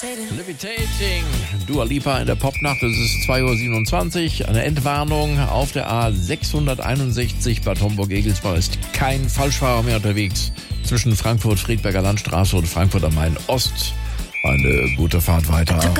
Levitating, Dua Lipa in der Popnacht, es ist 2:27 Uhr, eine Entwarnung auf der A661 Bad Homburg-Egelsbach ist kein Falschfahrer mehr unterwegs zwischen Frankfurt-Friedberger Landstraße und Frankfurt am Main Ost. Eine gute Fahrt weiter.